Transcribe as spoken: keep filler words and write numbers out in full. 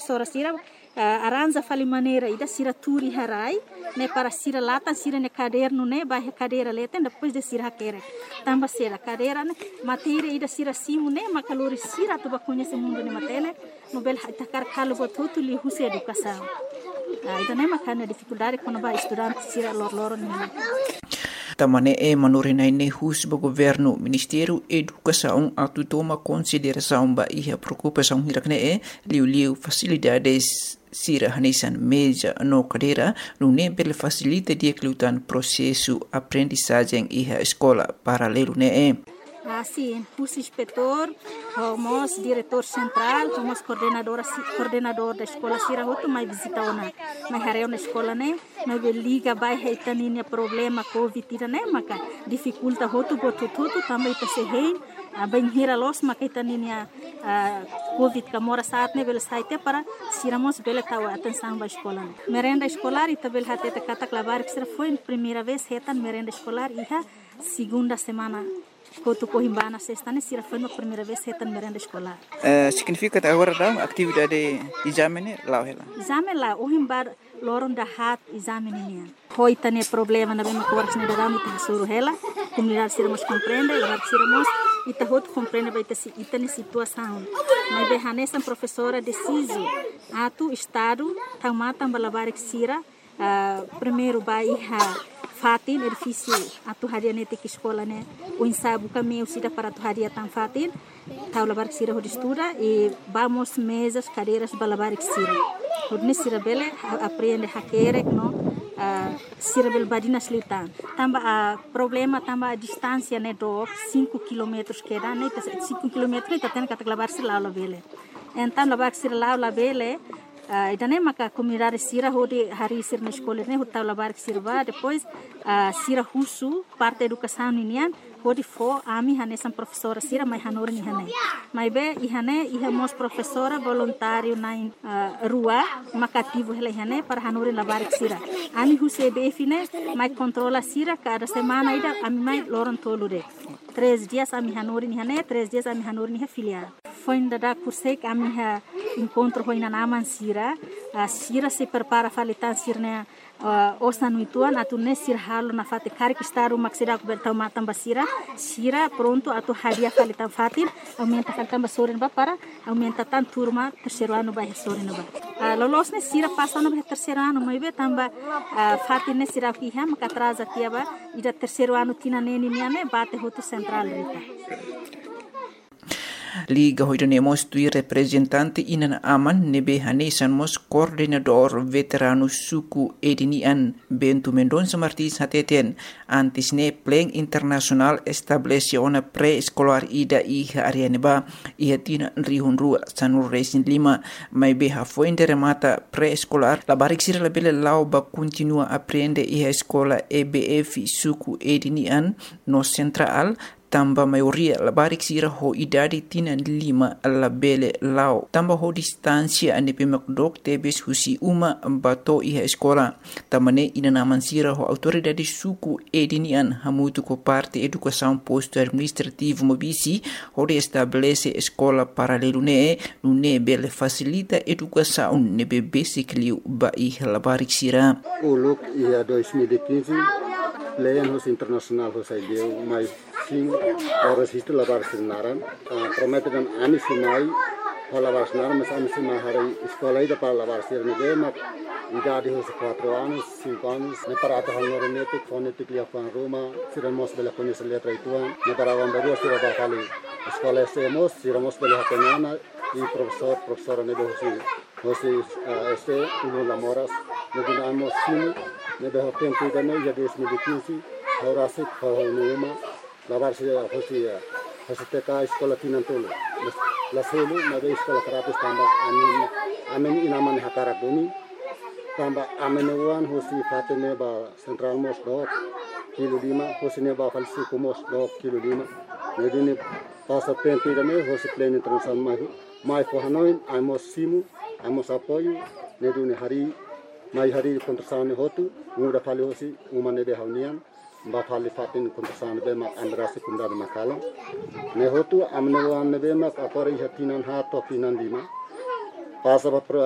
professora Sira uh, aranja fali maneira ida Sira turi harai né para Sira lata Sira ne caderno né bairro cadeira leta depois de Sira querer tamba Sira cadeira né matéria ida Sira simu né macalori Sira tu ba conhece mundo ne matele no bel takar calo botutu li husi educação uh, ida né macana dificuldade quando vai estudante Sira lor lor né. Tamane e manurina ne hus bo governo Ministério Educação atu toma consideração ba iha preocupação hirakne e liu liu facilidades Sira hanesan meja no cadeira no ne bel facilita dia klutan processo aprendizagem iha escola paralelo ne e assim, o inspetor, o diretor central, o coordenador, coordenador da escola, Sira outro mais visita ona, mais hareu na escola né, mas liga vai reitaninha problema covid né, mas dificulta outro boto tudo também tá se rei, a bem hira los mas reitaninha covid que mora saat né, bel site para Sira mos bel tahu atenção ba escola né. Merenda escolar e tabel hate te kata klabar que Sira foi primeira vez retan merenda escolar e segunda semana Kotu Cohimbana sexta né Sira foi a primeira vez retan merenda escolar. Uh, significa agora da atividade exame lá ela. Exame lá o himbar loron da hat exame niya. Hoi tane problema na bem coras ne da muito suru ela, comunidade Sira mos compreende, agora Sira mos ita hot compreende vai ter ita ne situação. Mas be hanesan professora deciso atu estado tamata balabar Sira uh, primeiro vai fatin edifício atu haria nete que escola né o ensaio caminho sida para atu haria tan fatin taula bar Sira ho estuda e vamos mesas cadeiras balabar Sira hodne Sira bele aprende hakere no Sira bel badina slitan tamba a problema tamba a distância né do cinco quilômetros que dá né cinco quilômetros tá tendo que lavar Sira lá bele então lavar Sira lá bele Uh, ida ne maka comunidade Sira hodi hari Sira na escola ne hota labar Sira depois uh, Sira husu parte educação ninian hodi fo ami hanesan professora Sira mai hanor ni hane mai be ihane iha mos professora voluntário na uh, rua makativo hele hane para hanor labar Sira ami huse be fine mai controla Sira cada semana ida ami mai loron tolude três dias ami hanor ni hane três dias ami hanor ni filial foi ainda da curse que ami ha encontro foi na naman Sira a Sira se prepara falitan Sira ne uh, osa nuituan atu ne Sira halo na fate kari que está uma que será coberta uma tamba Sira Sira pronto atu hadia falitan fatin aumenta falitan basorin ba para aumenta tan turma terceiro ano ba sorin ba uh, lolos ne Sira passa no terceiro ano mai be tamba uh, fatin ne Sira ki ha maka atrasa tiaba ida terceiro ano tina neni ne bate hoto central rita Liga hoidanemos tui representante inan aman nebe hanesan mos coordenador veterano suku edinian Bento Mendonça Martins hateten antis ne plan internasional establecia ona pre-escolar ida iha arianeba iha tina rihun rua sanur resin lima mai beha foi remata pre-escolar la barik sira la bele lau ba continua aprende iha escola E B F suku edinian no central tamba maioria la barik sira ho idade tina lima la bele lao tamba ho distancia ane pemakdok tebes husi uma bato iha escola tamane ina naman sira ho autoridade suku edinian hamutu ko parte educação posto administrativo mobisi ho de estabelece escola paralelo ne ne bele facilita educação ne be basically ba iha la barik sira uluk ia dois mil e quinze Leyan hos internasional hos ideu mais sim horas isto lavar sinaran prometem ani sinai para lavar sinaran mas ani sinai hari escola ida para lavar sirne mas idade hos quatro anos cinco anos ne para ata honor netik fonetik lia fan Roma siramos bela conhece letra ituan ne para vambaru sira ba kali escola semos siramos bela hatenana e professor professora ne hosi hosi este uno lamoras ne dinamos sim ne de tempo ida ne ya dois mil e quinze ora se fauna lavar se hosi hosi teka escola tinantolo la selu na de escola terapis tamba amin amin inaman hakara bumi tamba amin wan hosi fatene ba central mos do kilo lima hosi ne ba falsi kumos do kilo lima ne dini passa tempo ida ne hosi pleno transan mai mai for hanoin amos simu amos apoio ne dini hari mai hari kontrasane hotu muda fali hosi umane de haunian ba fali fatin kontrasane be ma andra sekundar makala ne hotu amne wan be ma apore hatinan ha to pinan lima passa